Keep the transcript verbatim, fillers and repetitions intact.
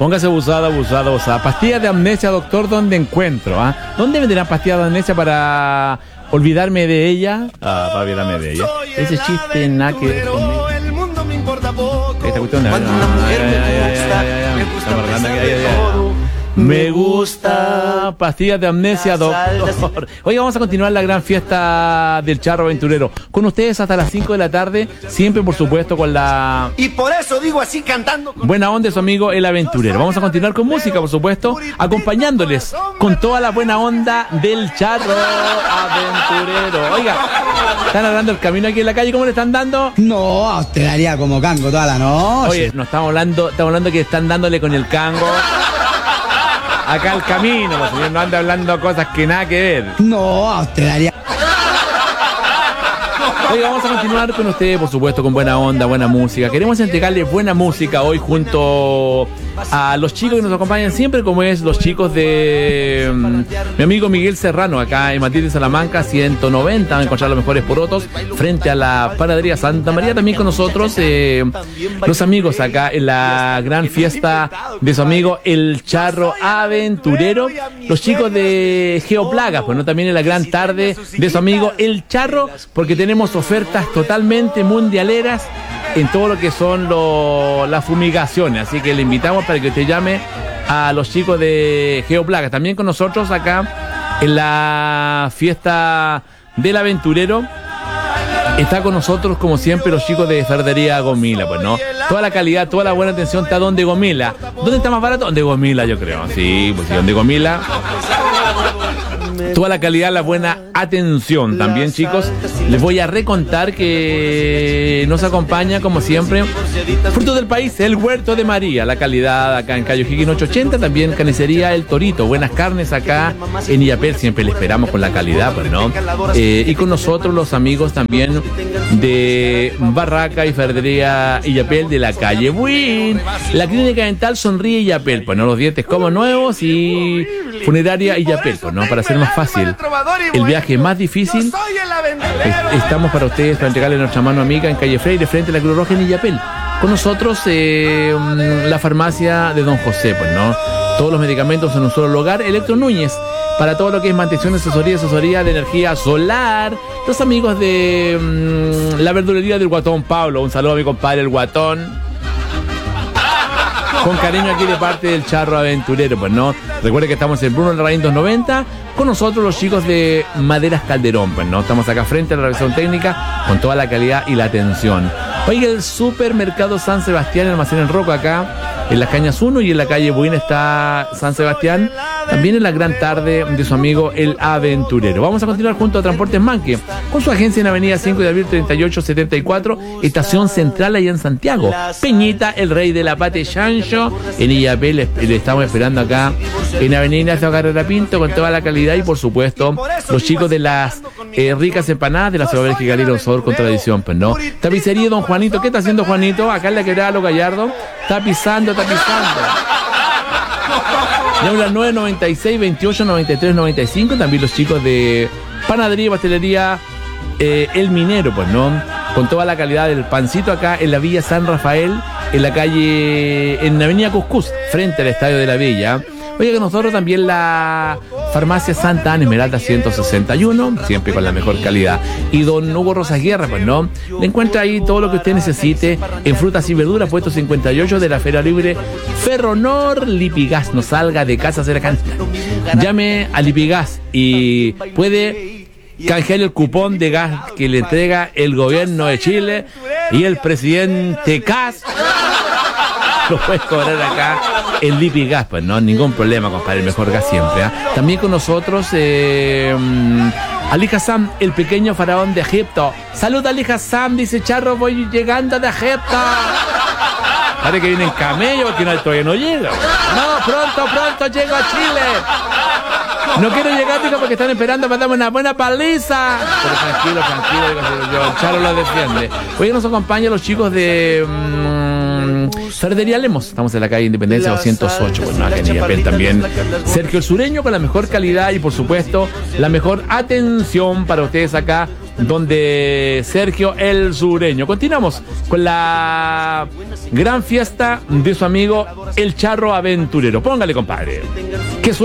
Póngase abusada, abusada, abusada. Pastillas de amnesia, doctor, ¿dónde encuentro? ¿Ah? ¿Dónde venderán pastillas de amnesia para olvidarme de ella? Ah, para olvidarme de ella. Ese chiste nada que ver conmigo. Esta cuestión es... Me gusta pastillas de amnesia, doctor. Hoy vamos a continuar la gran fiesta del Charro Aventurero. Con ustedes hasta las cinco de la tarde. Siempre, por supuesto, con la... Y por eso digo así cantando. Buena onda de su amigo el Aventurero. Vamos a continuar con música, por supuesto, acompañándoles con toda la buena onda del Charro Aventurero. Oiga, ¿están hablando el camino aquí en la calle? ¿Cómo le están dando? No, te daría como cango toda la noche. Oye, no estamos hablando, estamos hablando que están dándole con el cango acá al camino, pues, señor, no anda hablando cosas que nada que ver. No, te daría... Oiga, vamos a continuar con ustedes, por supuesto, con buena onda, buena música. Queremos entregarles buena música hoy junto a los chicos que nos acompañan siempre, como es los chicos de um, mi amigo Miguel Serrano, acá en Matilde, Salamanca, ciento noventa, van a encontrar los mejores porotos, frente a la panadería Santa María. También con nosotros eh, los amigos acá en la gran fiesta de su amigo el Charro Aventurero, los chicos de Geoplagas, pues no, también en la gran tarde de su amigo el Charro, porque tenemos ofertas totalmente mundialeras en todo lo que son lo, las fumigaciones, así que le invitamos para que usted llame a los chicos de Geoplagas. También con nosotros acá en la fiesta del Aventurero está con nosotros, como siempre, los chicos de Ferretería Gomila, pues no, toda la calidad, toda la buena atención está donde Gomila. ¿Dónde está más barato? Donde Gomila, yo creo. Sí, pues sí, donde Gomila. Toda la calidad, la buena atención. También, chicos, les voy a recontar que nos acompaña, como siempre, Frutos del País, el Huerto de María. La calidad acá en Cayo Higgins ochocientos ochenta. También Carnicería El Torito. Buenas carnes acá en Illapel. Siempre le esperamos con la calidad, pues, ¿no? Eh, y con nosotros los amigos también de Barraca y Ferretería Illapel de la calle Buin. La clínica dental Sonríe Illapel, pues, ¿no? Los dientes como nuevos y Funeraria Illapel, pues, ¿no? Para hacer más fácil el viaje más difícil, estamos para ustedes, para entregarle a nuestra mano amiga en calle Freire, frente a la Cruz Roja en Illapel. Con nosotros eh, la farmacia de Don José, pues, ¿no? Todos los medicamentos en un solo lugar. Electro Núñez, para todo lo que es mantención, asesoría, asesoría de energía solar. Los amigos de mmm, la verdulería del Guatón Pablo. Un saludo a mi compadre el Guatón. Con cariño aquí de parte del Charro Aventurero, pues, ¿no? Recuerden que estamos en Bruno Larraín doscientos noventa. Con nosotros los chicos de Maderas Calderón, pues, ¿no? Estamos acá frente a la revisión técnica con toda la calidad y la atención. Oiga, el supermercado San Sebastián, el almacén en Roco, acá en las Cañas uno y en la calle Buin está San Sebastián. También en la gran tarde de su amigo el Aventurero. Vamos a continuar junto a Transportes Manque, con su agencia en Avenida cinco de abril treinta y ocho setenta y cuatro, Estación Central allá en Santiago. Peñita, el rey de la pate chancho, en Illapel, le, le estamos esperando acá en Avenida Ignacio Carrera Pinto, con toda la calidad. Y por supuesto, los chicos de las eh, ricas empanadas de la ciudad Bélgica, Galero, sabor con tradición, pues, ¿no? Tapicería Don Juanito. ¿Qué está haciendo Juanito? Acá en la quebrada Los Gallardo. Tapizando, tapizando. Llamo las nueve noventa y seis, veintiocho, noventa y tres, noventa y cinco. También los chicos de Panadería y Pastelería eh, El Minero, pues, ¿no? Con toda la calidad del pancito acá en la Villa San Rafael, en la calle, en la Avenida Cuscús, frente al Estadio de la Villa. Oye, que nosotros también la farmacia Santa Ana Esmeralda ciento sesenta y uno, siempre con la mejor calidad. Y don Hugo Rosas Guerra, pues, ¿no? Le encuentra ahí todo lo que usted necesite en frutas y verduras, puesto cincuenta y ocho de la Feria Libre Ferronor. Lipigas, no salga de casa, se la canta. Llame a Lipigas y puede canjear el cupón de gas que le entrega el gobierno de Chile y el presidente Kass. Lo puedes cobrar acá en Lipigas, pues, no, ningún problema, compadre, el mejor gas siempre, ¿eh? También con nosotros eh, Ali Hassan, el pequeño faraón de Egipto. Salud, Ali Hassan, dice Charro, voy llegando de Egipto. Parece que viene en camello, porque no, todavía no llega. No, pronto, pronto llego a Chile. No quiero llegar, digo, porque están esperando para darme una buena paliza. Pero tranquilo, tranquilo, digo, yo, Charro lo defiende. Hoy nos acompañan los chicos de mmm, Ferretería Lemos. Estamos en la calle Independencia doscientos ocho, bueno, acá en Illapel también. Sergio el Sureño, con la mejor calidad y, por supuesto, la mejor atención para ustedes acá. donde Sergio el Sureño. Continuamos con la gran fiesta de su amigo el Charro Aventurero. Póngale, compadre. Que